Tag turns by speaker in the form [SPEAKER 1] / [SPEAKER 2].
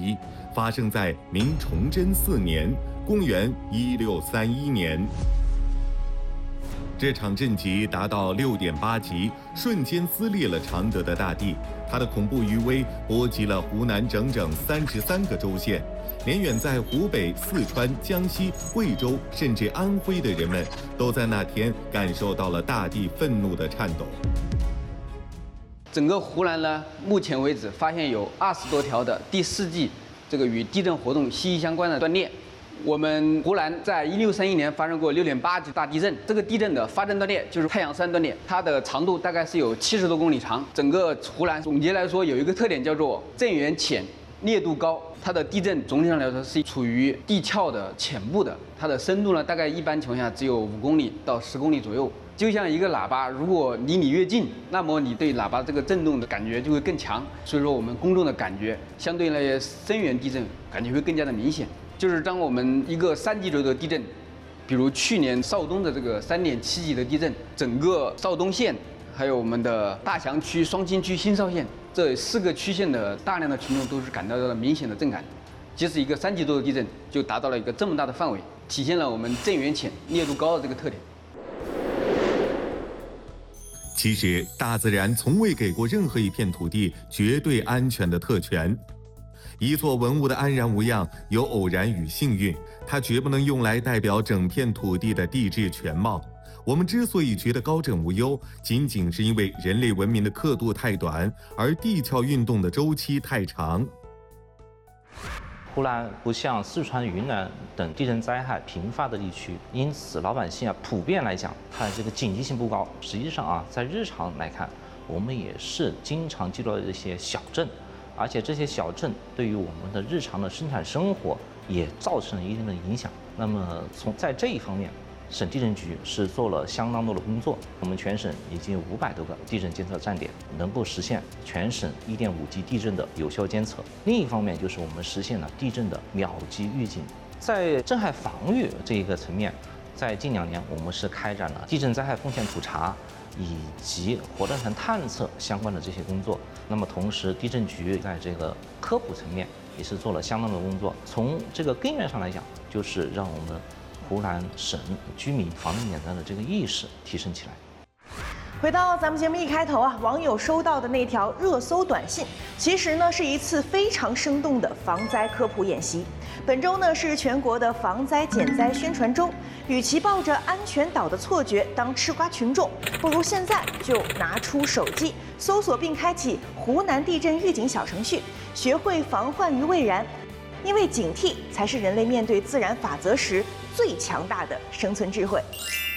[SPEAKER 1] 集，发生在明崇祯4年，公元1631年。这场震级达到6.8级，瞬间撕裂了常德的大地。它的恐怖余威波及了湖南整整33个州县，连远在湖北、四川、江西、贵州甚至安徽的人们，都在那天感受到了大地愤怒的颤抖。
[SPEAKER 2] 整个湖南呢，目前为止发现有20多条的第4纪这个与地震活动息息相关的断裂。我们湖南在1631年发生过6.8级大地震，这个地震的发震断裂就是太阳山断裂，它的长度大概是有70多公里长。整个湖南总结来说有一个特点叫做震源浅、烈度高，它的地震总体上来说是处于地壳的浅部的，它的深度呢大概一般情况下只有5公里到10公里左右。就像一个喇叭，如果离你越近，那么你对喇叭这个震动的感觉就会更强。所以说我们公众的感觉相对那些深源地震感觉会更加的明显。就是当我们一个3级左右的地震，比如去年邵东的这个3.7级的地震，整个邵东县还有我们的大祥区、双清区、新邵县这4个区县的大量的群众都是感到了明显的震感。即使一个3级多的地震就达到了一个这么大的范围，体现了我们震源浅、烈度高的这个特点。
[SPEAKER 1] 其实，大自然从未给过任何一片土地绝对安全的特权。一座文物的安然无恙有偶然与幸运，它绝不能用来代表整片土地的地质全貌。我们之所以觉得高枕无忧，仅仅是因为人类文明的刻度太短，而地壳运动的周期太长。
[SPEAKER 3] 湖南不像四川、云南等地震灾害频发的地区，因此老百姓普遍来讲，它的这个警惕性不高。实际上在日常来看，我们也是经常记录这些小震，而且这些小震对于我们的日常的生产生活也造成了一定的影响。那么在这一方面，省地震局是做了相当多的工作，我们全省已经有500多个地震监测站点，能够实现全省1.5级地震的有效监测。另一方面就是我们实现了地震的秒级预警。在震害防御这一个层面，在近2年我们是开展了地震灾害风险普查以及活断层探测相关的这些工作。那么同时，地震局在这个科普层面也是做了相当的工作。从这个根源上来讲，就是让我们湖南省居民防震减灾的这个意识提升起来。
[SPEAKER 4] 回到咱们节目一开头网友收到的那条热搜短信，其实呢是一次非常生动的防灾科普演习。本周呢是全国的防灾减灾宣传周，与其抱着安全岛的错觉当吃瓜群众，不如现在就拿出手机搜索并开启湖南地震预警小程序，学会防患于未然。因为警惕才是人类面对自然法则时最强大的生存智慧。